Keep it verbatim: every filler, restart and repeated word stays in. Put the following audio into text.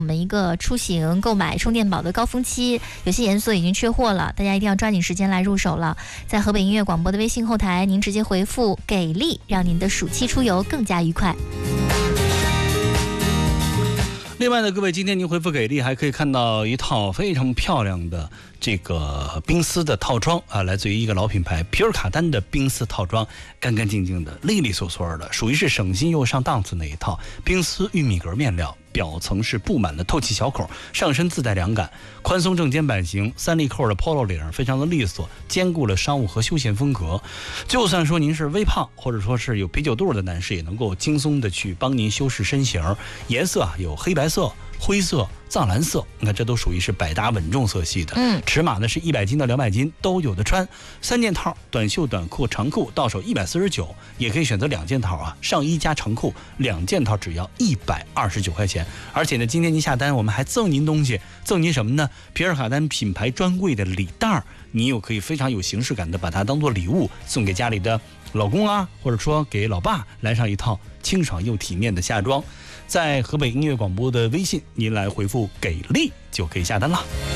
我们一个出行购买充电宝的高峰期，有些颜色已经缺货了，大家一定要抓紧时间来入手了。在河北音乐广播的微信后台，您直接回复给力，让您的暑期出游更加愉快。 另外呢，各位，今天您回复给力还可以看到一套非常漂亮的这个冰丝的套装啊，来自于一个老品牌皮尔卡丹的冰丝套装，干干净净的，利利索索的，属于是省心又上档次那一套。冰丝玉米格面料，表层是布满了透气小口，上身自带凉感，宽松正肩版型，三粒扣的 polo 领，非常的利索，兼顾了商务和休闲风格。就算说您是微胖或者说是有啤酒肚的男士，也能够轻松的去帮您修饰身形。颜色啊有黑白色、灰色、藏蓝色，你看这都属于是百搭稳重色系的。 嗯， 尺码呢是一百斤到两百斤都有的穿。三件套，短袖、短裤、长裤，到手一百四十九，也可以选择两件套啊，上衣加长裤，两件套只要一百二十九块钱。而且呢，今天您下单，我们还赠您东西，赠您什么呢？皮尔卡丹品牌专柜的礼袋，你又可以非常有形式感的把它当做礼物送给家里的老公啊，或者说给老爸，来上一套清爽又体面的夏装。在河北音乐广播的微信，您来回复给力就可以下单了。